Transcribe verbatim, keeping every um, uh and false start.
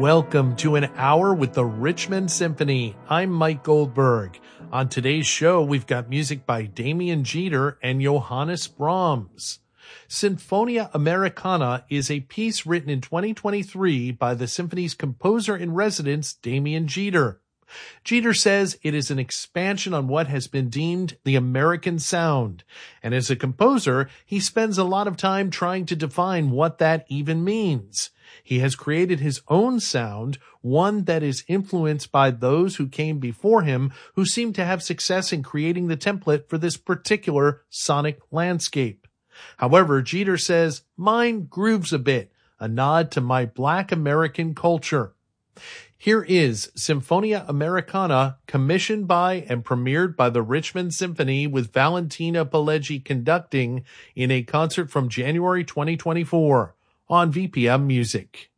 Welcome to an hour with the Richmond Symphony. I'm Mike Goldberg. On today's show, we've got music by Damien Jeter and Johannes Brahms. Sinfonia Americana is a piece written in twenty twenty-three by the symphony's composer-in-residence, Damien Jeter. Jeter says it is an expansion on what has been deemed the American sound, and as a composer, he spends a lot of time trying to define what that even means. He has created his own sound, one that is influenced by those who came before him, who seem to have success in creating the template for this particular sonic landscape. However, Jeter says, mine grooves a bit, a nod to my Black American culture. Here is Sinfonia Americana, commissioned by and premiered by the Richmond Symphony with Valentina Pileggi conducting in a concert from January twenty twenty-four on V P M Music.